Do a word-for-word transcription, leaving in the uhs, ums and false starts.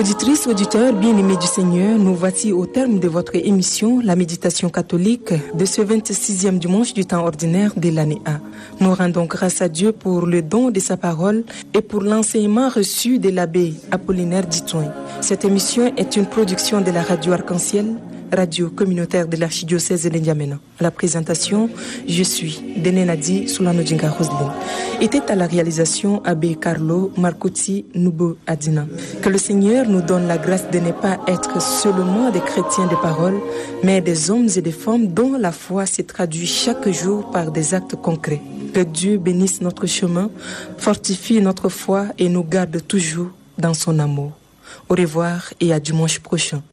Auditrices, auditeurs, bien-aimés du Seigneur, nous voici au terme de votre émission, la méditation catholique de ce vingt-sixième dimanche du temps ordinaire de l'année A. Nous rendons grâce à Dieu pour le don de sa parole et pour l'enseignement reçu de l'abbé Apollinaire Ditouin. Cette émission est une production de la radio Arc-en-Ciel, radio communautaire de l'archidiocèse de N'Djamena. À la présentation, je suis Dene Nadi Soulano Djinga Roseline. Était à la réalisation Abbé Carlo Marcotti Nubo Adina. Que le Seigneur nous donne la grâce de ne pas être seulement des chrétiens de parole, mais des hommes et des femmes dont la foi se traduit chaque jour par des actes concrets. Que Dieu bénisse notre chemin, fortifie notre foi et nous garde toujours dans son amour. Au revoir et à dimanche prochain.